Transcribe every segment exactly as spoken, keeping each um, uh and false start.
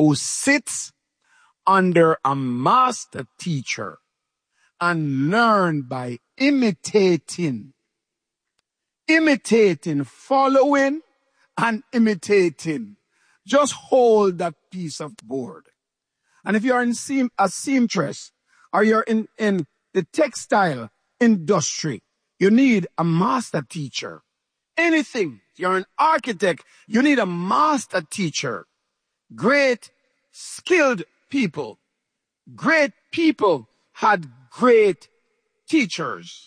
who sits under a master teacher and learn by imitating. Imitating, following and imitating. Just hold that piece of board. And if you're in seam, a seamstress or you're in, in the textile industry, you need a master teacher. Anything, you're an architect, you need a master teacher. Great, skilled people. Great people had great teachers.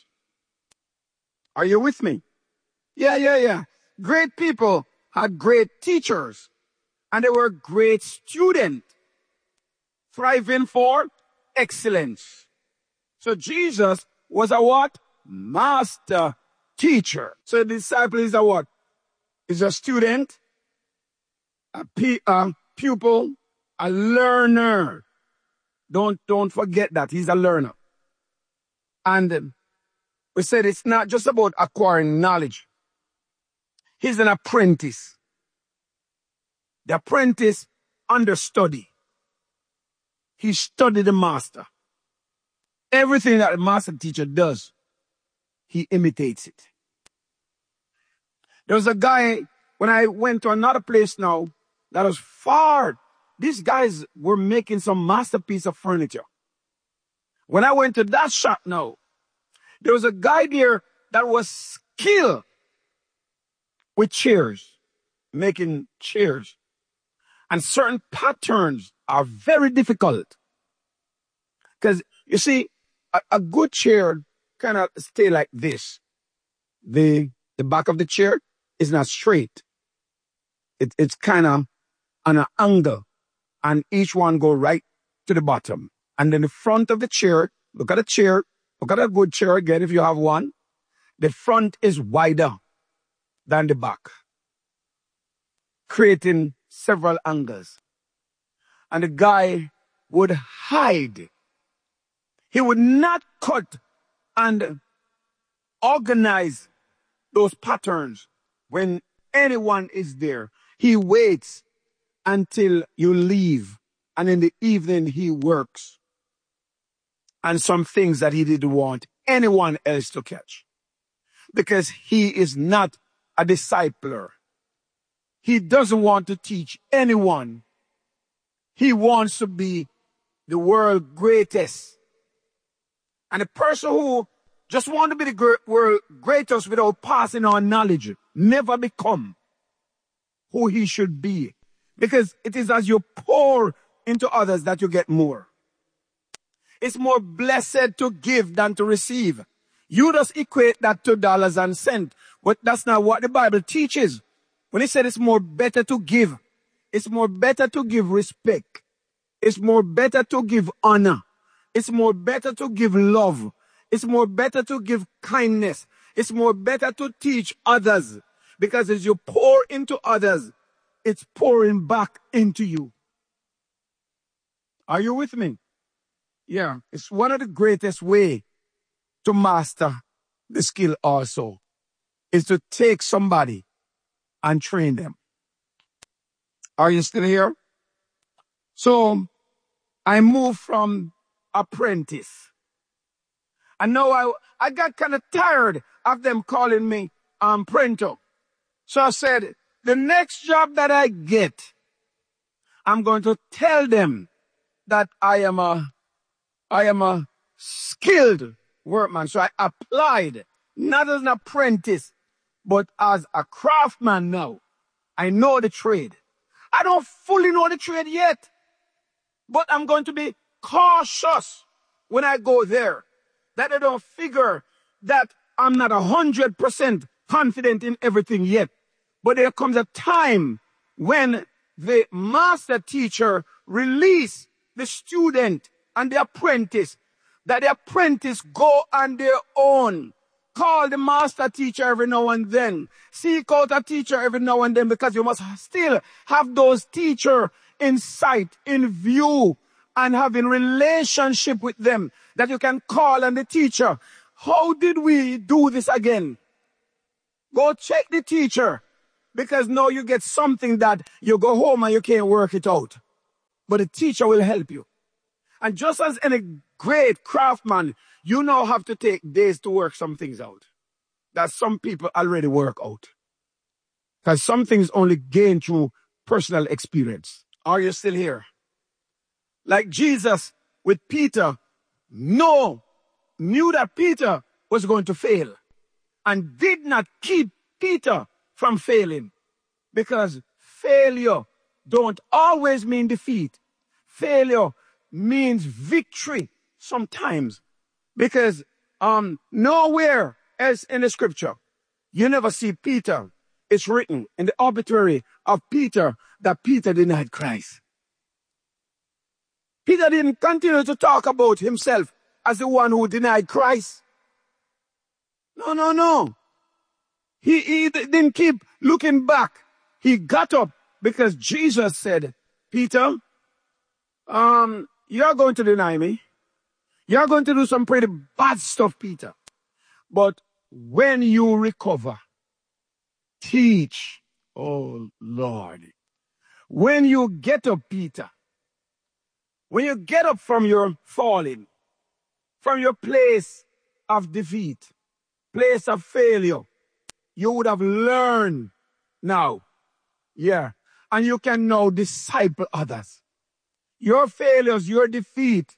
Are you with me? Yeah, yeah, yeah. Great people had great teachers. And they were great students. Thriving for excellence. So Jesus was a what? Master teacher. So the disciple is a what? Is a student, a, pu- a pupil, a learner. Don't, don't forget that. He's a learner. And um, we said it's not just about acquiring knowledge. He's an apprentice. The apprentice understudy. He studied the master. Everything that the master teacher does, he imitates it. There was a guy, when I went to another place now, that was far. These guys were making some masterpiece of furniture. When I went to that shop now, there was a guy there that was skilled with chairs, making chairs. And certain patterns are very difficult. Because, you see, a, a good chair cannot stay like this. The, the back of the chair is not straight. It, it's kind of on an angle. And each one go right to the bottom. And then the front of the chair, look at a chair, look at a good chair again if you have one. The front is wider than the back, creating several angles. And the guy would hide. He would not cut and organize those patterns when anyone is there. He waits until you leave. And in the evening, he works on some things that he didn't want anyone else to catch. Because he is not a discipler. He doesn't want to teach anyone. He wants to be the world's greatest. And the person who just wants to be the great, world greatest without passing on knowledge never become who he should be. Because it is as you pour into others that you get more. It's more blessed to give than to receive. You just equate that to dollars and cents. But that's not what the Bible teaches. When it said it's more better to give, it's more better to give respect. It's more better to give honor. It's more better to give love. It's more better to give kindness. It's more better to teach others. Because as you pour into others, it's pouring back into you. Are you with me? Yeah, it's one of the greatest ways to master the skill also, is to take somebody and train them. Are you still here? So I moved from apprentice. And now I, I got kind of tired of them calling me um, Prento. So I said, the next job that I get, I'm going to tell them that I am a, I am a skilled workman. So I applied, not as an apprentice, but as a craftsman now. I know the trade. I don't fully know the trade yet, but I'm going to be cautious when I go there, that I don't figure that I'm not a hundred percent confident in everything yet. But there comes a time when the master teacher release the student and the apprentice, that the apprentice go on their own. Call the master teacher every now and then. Seek out a teacher every now and then, because you must still have those teachers in sight, in view, and having relationship with them that you can call on the teacher. How did we do this again? Go check the teacher, because now you get something that you go home and you can't work it out. but the teacher will help you. And just as any great craftsman, you now have to take days to work some things out that some people already work out. Because some things only gain through personal experience. Are you still here? Like Jesus with Peter, no, knew that Peter was going to fail and did not keep Peter from failing, because failure don't always mean defeat. Failure means victory sometimes, because um nowhere else in the scripture you never see Peter. It's written in the obituary of Peter that Peter denied Christ. Peter didn't continue to talk about himself as the one who denied Christ. No, no, no. He, he didn't keep looking back. He got up because Jesus said, Peter, um, you're going to deny me. You're going to do some pretty bad stuff, Peter. But when you recover, teach, oh Lord. When you get up, Peter, when you get up from your falling, from your place of defeat, place of failure, you would have learned now. Yeah. And you can now disciple others. Your failures, your defeat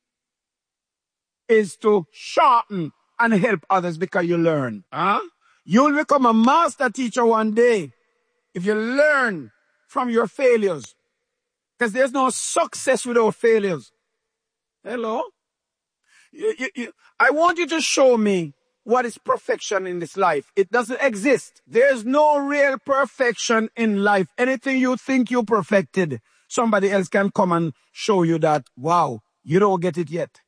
is to sharpen and help others because you learn. Huh? You'll become a master teacher one day if you learn from your failures. Because there's no success without failures. Hello? You, you, you, I want you to show me what is perfection in this life. It doesn't exist. There's no real perfection in life. Anything you think you perfected, somebody else can come and show you that, wow, you don't get it yet.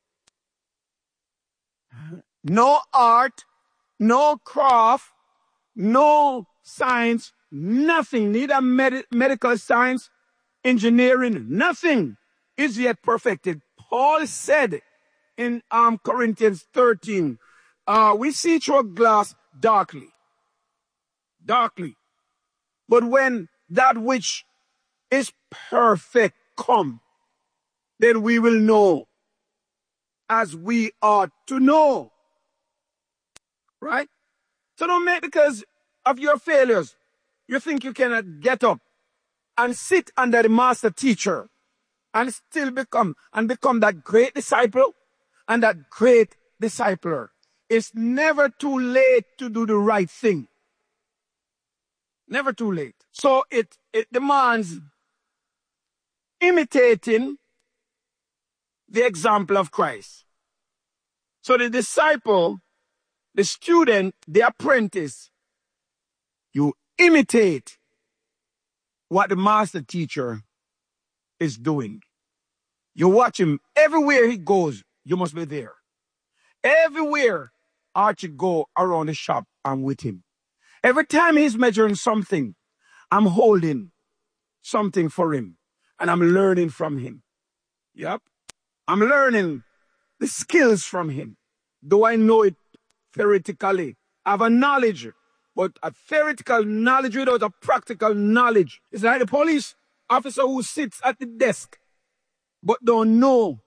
No art, no craft, no science, nothing, neither med- medical science, engineering, nothing is yet perfected. Paul said in um, Corinthians thirteen, uh, we see through a glass darkly, darkly. But when that which is perfect come, then we will know as we ought to know. Right? So don't make, because of your failures, you think you cannot get up and sit under the master teacher and still become, and become that great disciple and that great discipler. It's never too late to do the right thing. Never too late. So it, it demands imitating the example of Christ. So the disciple, the student, the apprentice, you imitate what the master teacher is doing. You watch him everywhere he goes, you must be there. Everywhere Archie go around the shop, I'm with him. Every time he's measuring something, I'm holding something for him. And I'm learning from him. Yep. I'm learning the skills from him. Though I know it theoretically, I have a knowledge, but a theoretical knowledge without a practical knowledge. It's like the police officer who sits at the desk, but don't know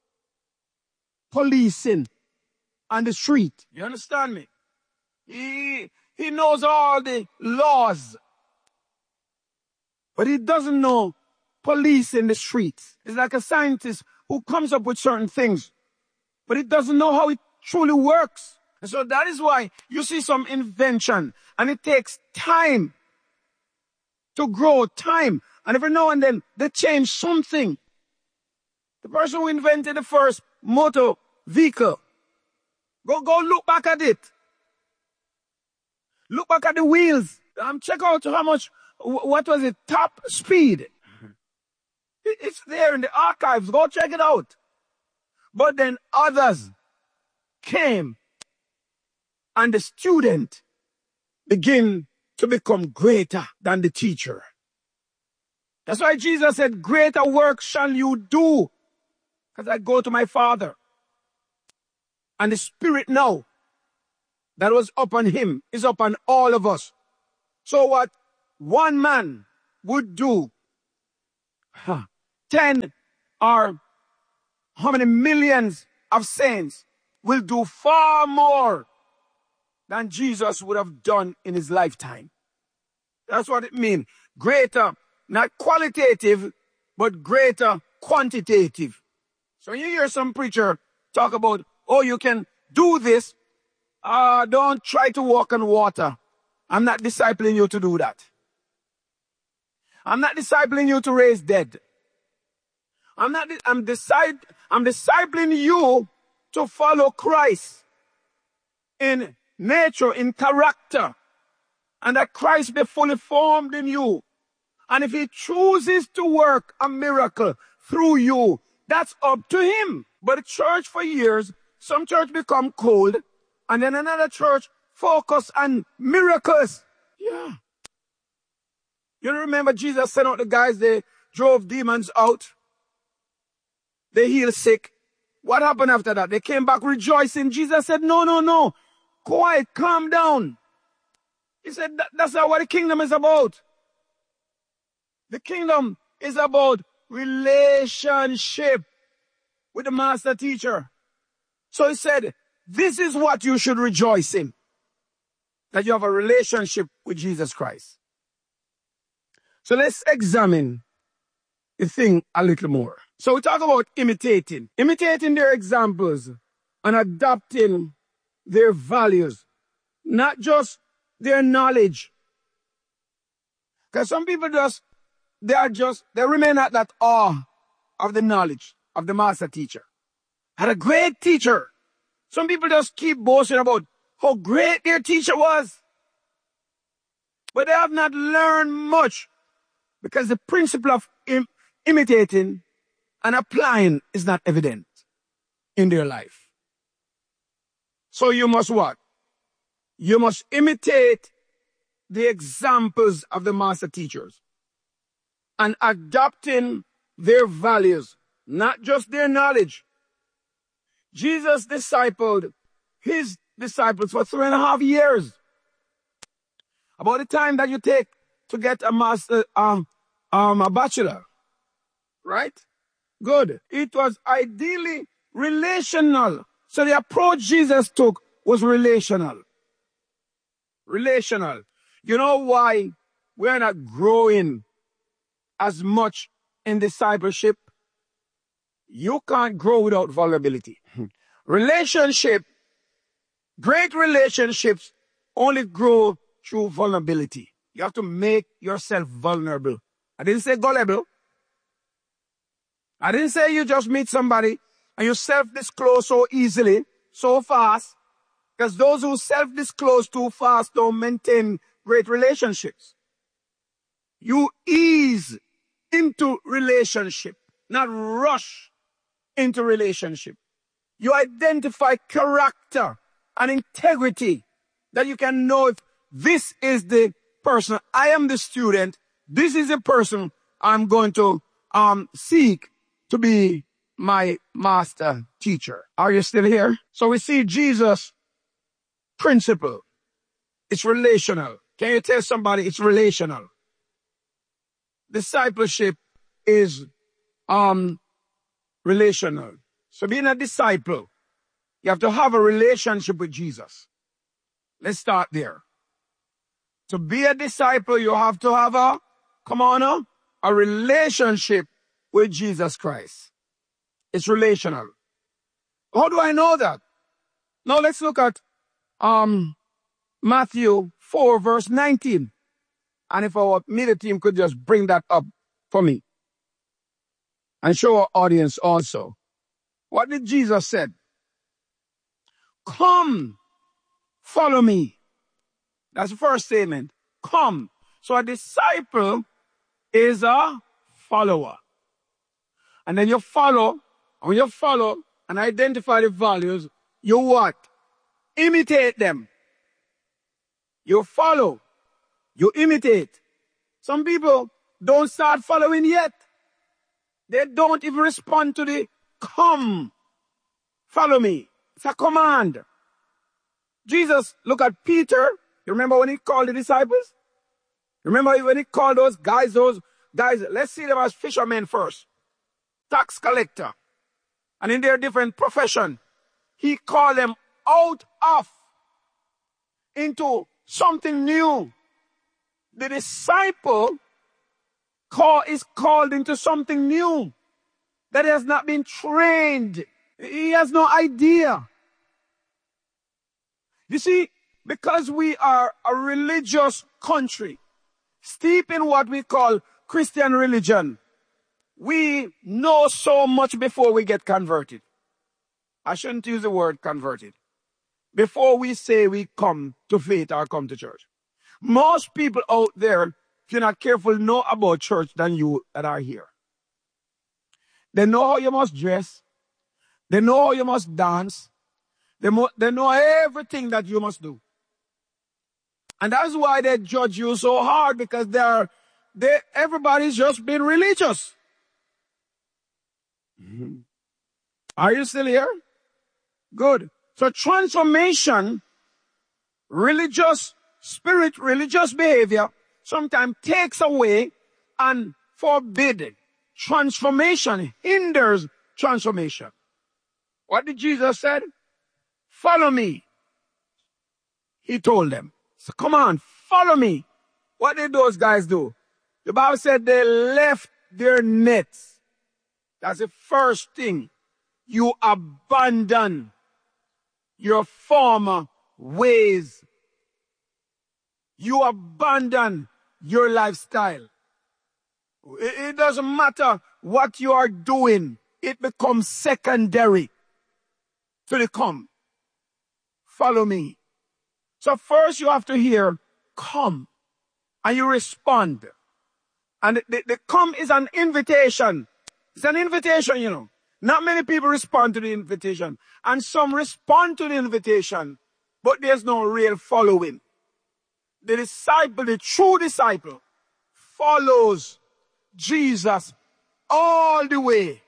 policing on the street. You understand me? He, he knows all the laws, but he doesn't know police in the streets. It's like a scientist who comes up with certain things, but he doesn't know how it truly works. And so that is why you see some invention, and it takes time to grow, time. And every now and then they change something. The person who invented the first motor vehicle, go, go look back at it. Look back at the wheels. Um, check out how much, what was it, top speed. It's there in the archives. Go check it out. But then others came, and the student began to become greater than the teacher. That's why Jesus said, greater work shall you do, because I go to my Father. And the Spirit now that was upon him is upon all of us. So what one man would do, huh, ten or how many millions of saints will do far more than Jesus would have done in his lifetime. That's what it means. Greater, not qualitative, but greater quantitative. So you hear some preacher talk about, oh, you can do this. Uh, don't try to walk on water. I'm not discipling you to do that. I'm not discipling you to raise dead. I'm not, I'm, decide, I'm discipling you to follow Christ in nature, in character, and that Christ be fully formed in you. And if he chooses to work a miracle through you, that's up to him. But the church for years, some church become cold, and then another church focus on miracles. Yeah. You remember Jesus sent out the guys, they drove demons out. They healed sick. What happened after that? They came back rejoicing. Jesus said, no, no, no. Quiet, calm down. He said, that, that's not what the kingdom is about. The kingdom is about relationship with the master teacher. So he said, this is what you should rejoice in. That you have a relationship with Jesus Christ. So let's examine the thing a little more. So we talk about imitating. Imitating their examples and adopting their values. Not just their knowledge. Because some people just, they are just, they remain at that awe of the knowledge of the master teacher. Had a great teacher. Some people just keep boasting about how great their teacher was. But they have not learned much because the principle of im- imitating and applying is not evident in their life. So you must what? You must imitate the examples of the master teachers and adopting their values, not just their knowledge. Jesus discipled his disciples for three and a half years. About the time that you take to get a master, um, um, a bachelor, right? Good. It was ideally relational. So the approach Jesus took was relational. Relational. You know why we're not growing as much in discipleship? You can't grow without vulnerability. Relationship, great relationships only grow through vulnerability. You have to make yourself vulnerable. I didn't say gullible. I didn't say you just meet somebody and you self-disclose so easily, so fast, because those who self-disclose too fast don't maintain great relationships. You ease into relationship, not rush into relationship. You identify character and integrity that you can know if this is the person, I am the student, this is the person I'm going to um, seek to be my master teacher. Are you still here? So we see Jesus' principle. It's relational. Can you tell somebody it's relational? Discipleship is um, relational. So being a disciple, you have to have a relationship with Jesus. Let's start there. To be a disciple, you have to have a, come on now, a relationship with Jesus Christ. It's relational. How do I know that? Now let's look at um, Matthew four, verse nineteen. And if our media team could just bring that up for me. And show our audience also. What did Jesus say? Come, follow me. That's the first statement. Come. So a disciple is a follower. And then you follow, and when you follow and identify the values, you what? Imitate them. You follow. You imitate. Some people don't start following yet. They don't even respond to the come, follow me. It's a command. Jesus, look at Peter. You remember when he called the disciples? Remember when he called those guys, those guys, let's see them as fishermen first. tax collector, and in their different profession, he called them out of into something new. The disciple call, is called into something new that has not been trained. He has no idea. You see, because we are a religious country, steeped in what we call Christian religion, we know so much before we get converted. I shouldn't use the word converted. Before we say we come to faith or come to church. Most people out there, if you're not careful, know about church than you that are here. They know how you must dress. They know how you must dance. They, mo- they know everything that you must do. And that's why they judge you so hard, because they are, they, everybody's just being religious. Mm-hmm. Are you still here? Good. So transformation, religious spirit, religious behavior, sometimes takes away and forbid. Transformation hinders transformation. What did Jesus say? Follow me. He told them. So come on, follow me. What did those guys do? The Bible said they left their nets. That's the first thing. You abandon your former ways. You abandon your lifestyle. It, it doesn't matter what you are doing. It becomes secondary to the come. Follow me. So first you have to hear, come. And you respond. And the, the, the come is an invitation. It's an invitation, you know. Not many people respond to the invitation. And some respond to the invitation, but there's no real following. The disciple, the true disciple, follows Jesus all the way.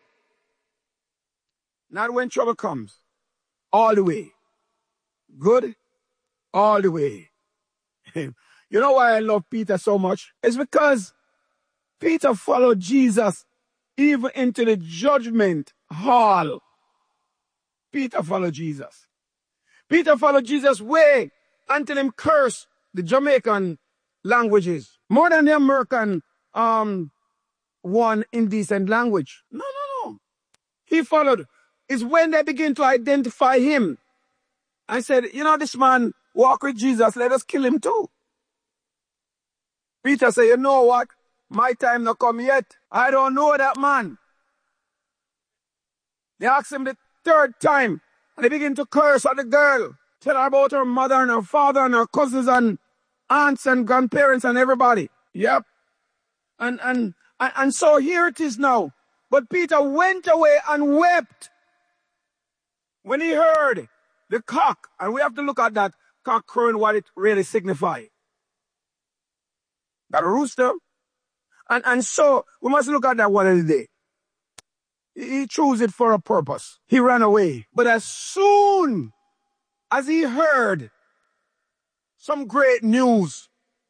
Not when trouble comes. All the way. Good? All the way. You know why I love Peter so much? It's because Peter followed Jesus even into the judgment hall. Peter followed Jesus. Peter followed Jesus way until him cursed the Jamaican languages more than the American um one indecent language. No, no, no. He followed. It's when they begin to identify him. I said, you know, this man walk with Jesus, let us kill him too. Peter said, you know what? My time not come yet. I don't know that man. They asked him the third time, and they begin to curse at the girl. Tell her about her mother and her father and her cousins and aunts and grandparents and everybody. Yep. And, and, and, and so here it is now. But Peter went away and wept when he heard the cock. And we have to look at that cock crowing, what it really signifies. That rooster. And, and so we must look at that one of the day. He, he chose it for a purpose. He ran away. But as soon as he heard some great news,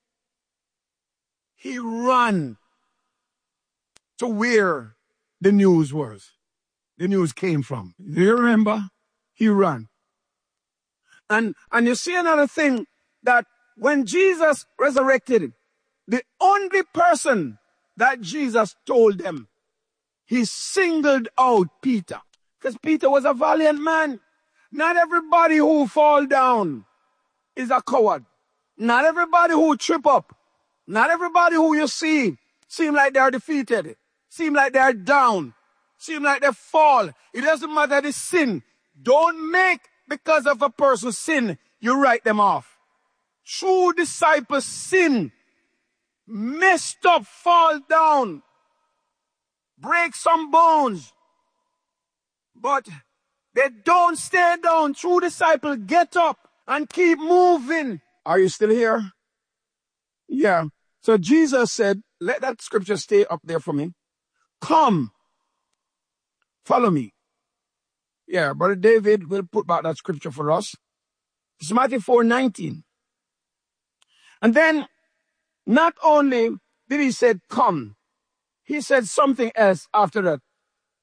he ran to where the news was. The news came from. Do you remember? He ran. And, and you see another thing, that when Jesus resurrected, the only person that Jesus told them, he singled out Peter. Because Peter was a valiant man. Not everybody who fall down is a coward. Not everybody who trip up. Not everybody who you see seem like they're defeated. Seem like they're down. Seem like they fall. It doesn't matter the sin. Don't make, because of a person's sin, you write them off. True disciples sin. Messed up, fall down. Break some bones. But they don't stay down. True disciples get up and keep moving. Are you still here? Yeah. So Jesus said, let that scripture stay up there for me. Come. Follow me. Yeah, Brother David will put back that scripture for us. It's Matthew four nineteen. And then, not only did he say, come, he said something else after that.